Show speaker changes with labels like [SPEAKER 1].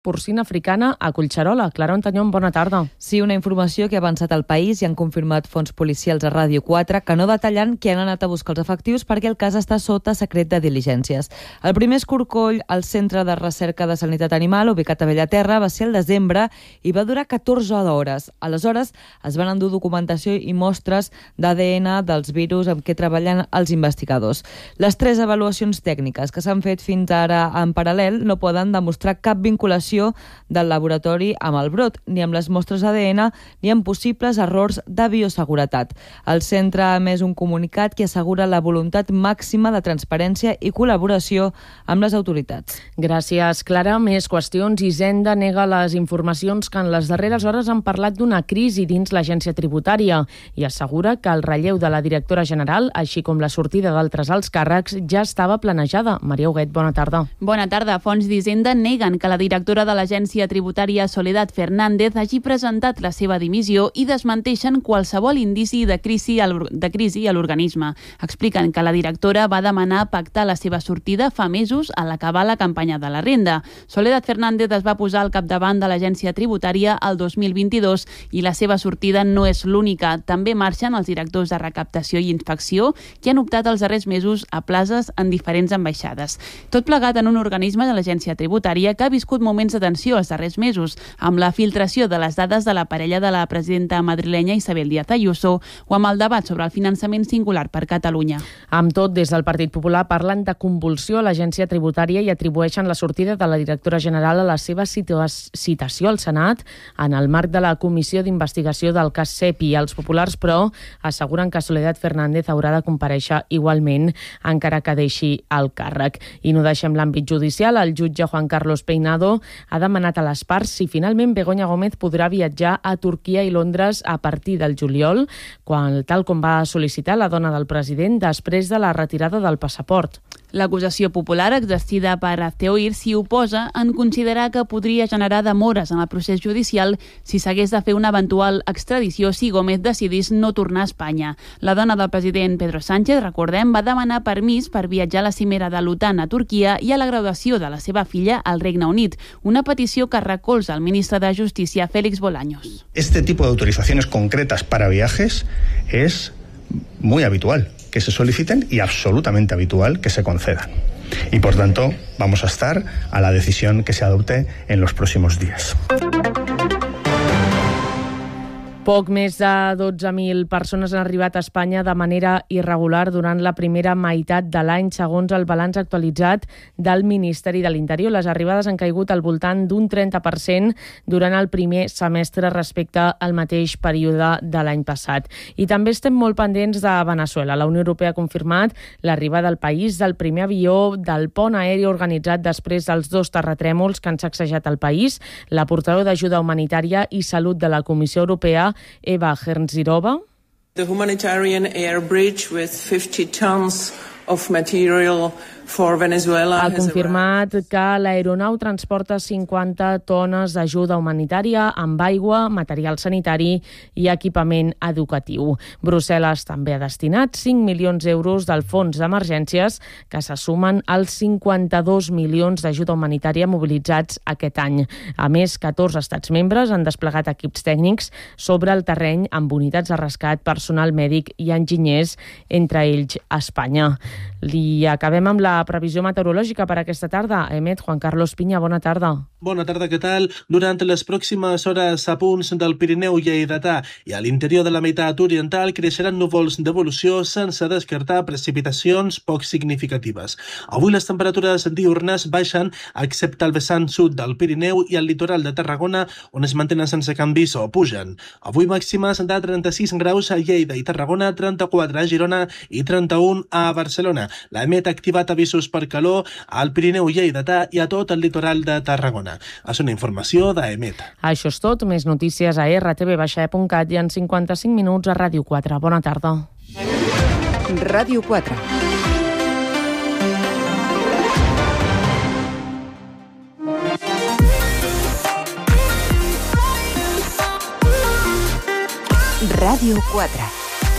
[SPEAKER 1] porcina africana a Collserola. Clara Ontañón, bona tarda.
[SPEAKER 2] Sí, una informació que ha avançat al país i han confirmat fonts policials a Ràdio 4 que no detallen que han anat a buscar els efectius perquè el cas està sota secret de diligències. El primer escorcoll al Centre de Recerca de Sanitat Animal, ubicat a Bellaterra, va ser el desembre i va durar 14 hores. Aleshores, es van endur documentació i mostres d'ADN dels virus amb què treballen els investigadors. Les 3 avaluacions tècniques que s'han fet fins ara en paral·lel no poden demostrar cap vinculació del laboratori amb el brot, ni amb les mostres d'ADN, ni amb possibles errors de bioseguretat. El centre ha emès un comunicat que assegura la voluntat màxima de transparència i col·laboració amb les autoritats.
[SPEAKER 1] Gràcies, Clara. Més qüestions. Hisenda nega les informacions que en les darreres hores han parlat d'una crisi dins l'agència tributària i assegura que el relleu de la directora general, així com la sortida d'altres alts càrrecs, ja estava planejada. Maria Huguet, bona tarda.
[SPEAKER 3] Bona tarda. Fonts d'Hisenda neguen que la directora de l'agència tributària Soledad Fernández hagi presentat la seva dimissió i desmenteixen qualsevol indici de crisi a l'organisme. Expliquen que la directora va demanar pactar la seva sortida fa mesos a l'acabar la campanya de la renda. Soledad Fernández es va posar al capdavant de l'agència tributària el 2022 i la seva sortida no és l'única. També marxen els directors de recaptació i inspecció que han optat els darrers mesos a places en diferents ambaixades. Tot plegat en un organisme de l'agència tributària que ha viscut moments de tensió els darrers mesos, amb la filtració de les dades de la parella de la presidenta madrilenya Isabel Díaz Ayuso o amb el debat sobre el finançament singular per Catalunya.
[SPEAKER 1] Amb tot, des del Partit Popular parlen de convulsió a l'agència tributària i atribueixen la sortida de la directora general a la seva citació al Senat en el marc de la comissió d'investigació del cas Sepi. Els populars, però, asseguren que Soledad Fernández haurà de comparèixer igualment, encara que deixi el càrrec. I no deixem l'àmbit judicial. El jutge Juan Carlos Peinado ha demanat a les parts si finalment Begoña Gómez podrà viatjar a Turquia i Londres a partir del juliol, tal com va sol·licitar la dona del president després de la retirada del passaport.
[SPEAKER 3] L'acusació popular exercida per Azteoir s'hi oposa en considerar que podria generar demores en el procés judicial si s'hagués de fer una eventual extradició si Gómez decidís no tornar a Espanya. La dona del president Pedro Sánchez, recordem, va demanar permís per viatjar a la cimera de l'OTAN a Turquia i a la graduació de la seva filla al Regne Unit, una petició que recolza el ministre de Justícia, Félix Bolaños.
[SPEAKER 4] Este tipo de autorizaciones concretas para viajes es muy habitual que se soliciten y absolutamente habitual que se concedan. Y por tanto, vamos a estar a la decisión que se adopte en los próximos días.
[SPEAKER 1] Poc més de 12.000 persones han arribat a Espanya de manera irregular durant la primera meitat de l'any, segons el balanç actualitzat del Ministeri de l'Interior. Les arribades han caigut al voltant d'un 30% durant el primer semestre respecte al mateix període de l'any passat. I també estem molt pendents de Veneçuela. La Unió Europea ha confirmat l'arribada al país del primer avió del pont aeri organitzat després dels 2 terratrèmols que han sacsejat el país. La portaveu d'Ajuda Humanitària i Salut de la Comissió Europea, Eva Hertzirova.
[SPEAKER 5] The humanitarian air bridge with 50 tons of material for Venezuela
[SPEAKER 1] ha confirmat que l'aeronau transporta 50 tones d'ajuda humanitària amb aigua, material sanitari i equipament educatiu. Brussel·les també ha destinat 5 milions d'euros del fons d'emergències que se sumen als 52 milions d'ajuda humanitària mobilitzats aquest any. A més, 14 estats membres han desplegat equips tècnics sobre el terreny amb unitats de rescat, personal mèdic i enginyers, entre ells Espanya. I acabem amb la previsió meteorològica per aquesta tarda. Emet, Juan Carlos Piña, bona tarda.
[SPEAKER 6] Bona tarda, què tal? Durant les pròximes hores a punts del Pirineu lleidatà i a l'interior de la meitat oriental creixeran núvols d'evolució sense descartar precipitacions poc significatives. Avui les temperatures diürnes baixen excepte al vessant sud del Pirineu i al litoral de Tarragona, on es mantenen sense canvis o pugen. Avui màximes de 36 graus a Lleida i Tarragona, 34 a Girona i 31 a Barcelona. La EMET ha activat avisos per calor al Pirineu lleidatà i a tot el litoral de Tarragona. És una informació d'EMET.
[SPEAKER 1] Això és tot. Més notícies a rtv-e.cat i en 55 minuts a Ràdio 4. Bona tarda.
[SPEAKER 7] Ràdio 4. Ràdio 4.